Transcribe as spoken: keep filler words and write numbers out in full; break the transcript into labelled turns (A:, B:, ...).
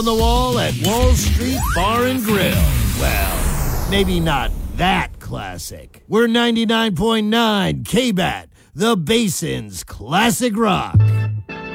A: on the wall at Wall Street Bar and Grill. Well, maybe not that classic. We're ninety-nine point nine K-B A T, the Basin's classic rock.